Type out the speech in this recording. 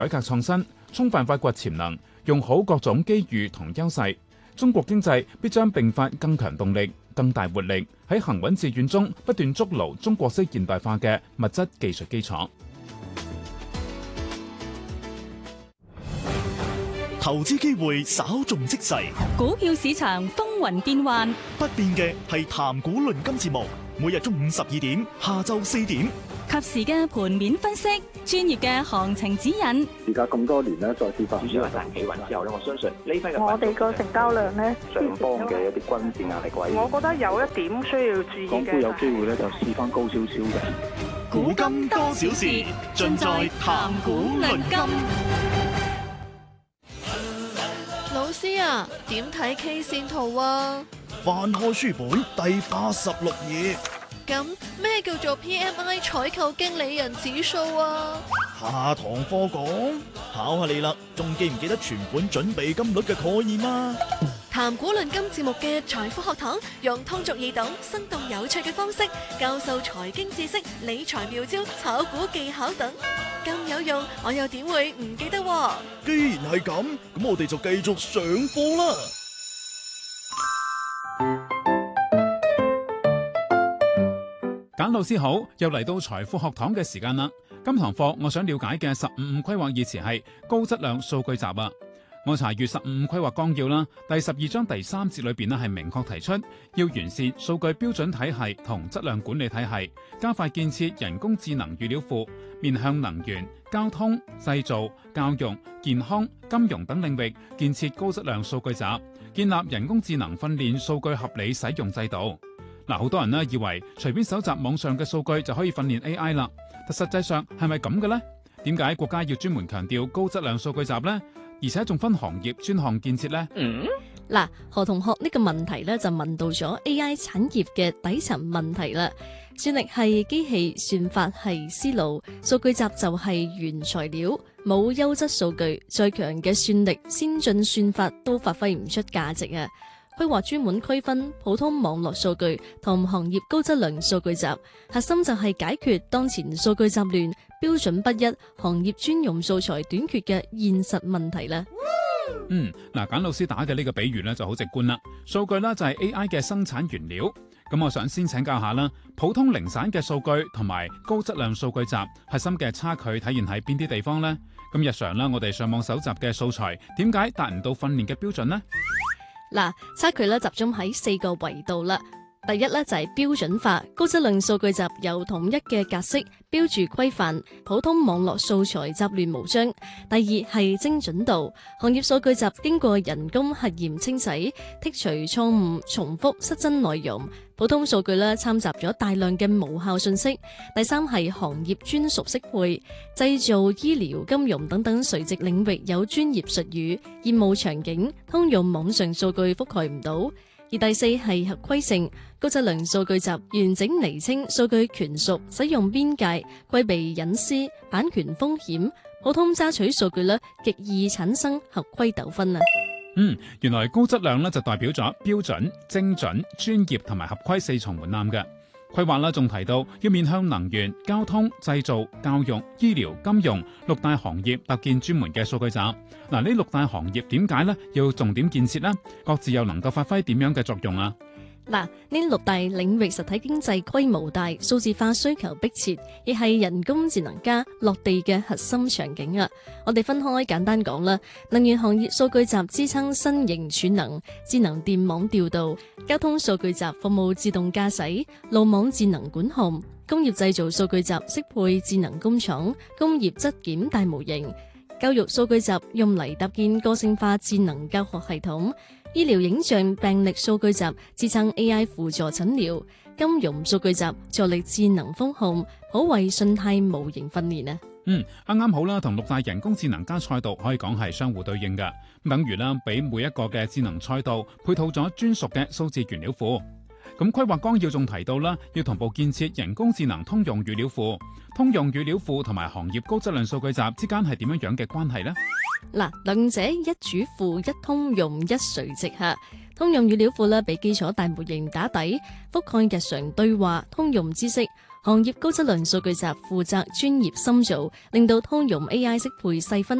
改革創新，充分發掘潛能，用好各種機遇同優勢，中國經濟必將迸發更強動力、更大活力，喺行穩致遠中不斷築牢中國式現代化嘅物質技術基礎。 投資機會稍縱即逝， 股票市場風雲變幻， 不變嘅係談股論金節目，每日中午12點，下晝4點， 及時嘅盤面分析，專業嘅行情指引。 而家咁多年咧，再跌翻， 主要係大企穩之後咧，我相信呢批嘅我哋個成交量咧， 上方嘅一啲均線壓力位， 我覺得有一點需要注意嘅。 港股有機會咧就試翻高少少嘅。 古今多少事，盡在談股論金。 老師啊，點睇 K 線圖啊？ 翻開書本第86頁。 咁咩叫做 PMI 採購經理人指數啊？ 下堂課講，考下你啦，仲記唔記得存款準備金率嘅概念啊？ 談股論金節目嘅財富學堂，用通俗易懂、生動有趣嘅方式教授財經知識、理財妙招、炒股技巧等，咁有用，我又點會唔記得喎？ 既然係咁，咁我哋就繼續上課啦。 簡老師好，又嚟到財富學堂嘅時間啦。今堂課我想了解嘅15規劃議詞係高質量數據集啊。我查閱15規劃綱要啦，第12章第3節裏邊咧係明確提出要完善數據標準體系同質量管理體系，加快建設人工智能預料庫，面向能源、交通、製造、教育、健康、金融等領域建設高質量數據集，建立人工智能訓練數據合理使用制度。嗱，好多人咧以為隨便搜集網上嘅數據就可以訓練 AI 啦，但實際上係咪咁嘅呢？點解國家要專門強調高質量數據集呢？而且仲分行業專項建設呢？ 嗱，何同學呢個問題咧就問到咗 AI 產業嘅底層問題啦。算力係機器，算法係思路，數據集就係原材料。冇優質數據，再強嘅算力、先進算法都發揮唔出價值啊！規劃專門區分普通網絡數據同行業高質量數據集，核心就係解決當前數據集亂、標準不一、行業專用素材短缺嘅現實問題啦。 簡老師打嘅呢個比喻咧就好直觀啦。數據咧就係 AI 嘅生產原料。咁我想先請教下啦，普通零散嘅數據同埋高質量數據集核心嘅差距體現喺邊啲地方呢？咁日常啦，我哋上網搜集嘅素材，點解達唔到訓練嘅標準呢？ 差距咧集中喺4個維度啦。第一咧就係標準化，高質量數據集有統一嘅格式、標註規範，普通網絡素材雜亂無章。第二係精準度，行業數據集經過人工核驗清洗，剔除錯誤、重複、失真內容。普通數據咧摻雜咗大量嘅無效信息。第三係行業專屬適配，製造、醫療、金融等等垂直領域有專業術語，業務場景通用網上數據覆蓋唔到。而第四係合規性，高質量數據集完整釐清數據權屬、使用邊界、規避隱私、版權風險。普通揸取數據極易產生合規糾紛啊！ 原來高質量就代表咗標準、精準、專業同埋合規4重門檻嘅。規劃仲提到要面向能源、交通、製造、教育、醫療、金融6大行業搭建專門嘅數據集。呢6大行業點解要重點建設呢？各自又能夠發揮點樣嘅作用啊？ 呢6大領域實體經濟規模大，數字化需求迫切，亦係人工智能加落地嘅核心場景啊！我哋分開簡單講啦。能源行業數據集支撐新型儲能、智能電網調度；交通數據集服務自動駕駛、路網智能管控；工業製造數據集適配智能工廠、工業質檢大模型；教育數據集用嚟搭建個性化智能教學系統。醫療影像病歷數據集支撐 AI 輔助診療，金融數據集助力智能風控，可謂信貸模型訓練啊！ 啱好啦，同6大人工智能加賽道可以講係相互對應嘅，等於啦，俾每一個嘅智能賽道配套咗專屬嘅數字原料庫。咁規劃綱要仲提到啦，要同步建設人工智能通用預料庫。通用預料庫同埋行業高質量數據集之間係點樣嘅關係呢？ 兩者一主庫、一通用、一垂直下。通用預料庫俾基礎大模型打底，覆蓋日常對話通用知識。 行業高質量數據集負責專業深造，令到通用 AI 適配細分